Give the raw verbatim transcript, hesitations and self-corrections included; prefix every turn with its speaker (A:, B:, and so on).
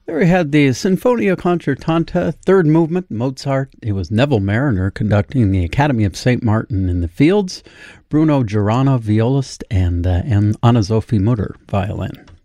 A: There we had the Sinfonia Concertante, third movement, Mozart. It was Neville Mariner conducting the Academy of Saint Martin in the Fields, Bruno Girano, violist, and uh, Anna Sophie Mutter, violin.